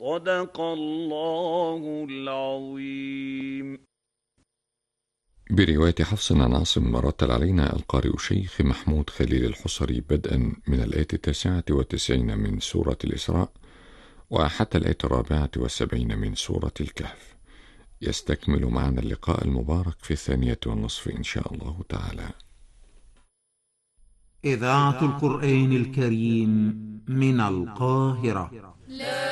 صدق الله العظيم. برواية حفص عن عاصم مرتل علينا القارئ الشيخ محمود خليل الحصري بدءا من الآية 99 من سورة الإسراء وحتى الآية 74 من سورة الكهف. يستكمل معنا اللقاء المبارك في 2:30 إن شاء الله تعالى. إذاعة القرآن الكريم من القاهرة.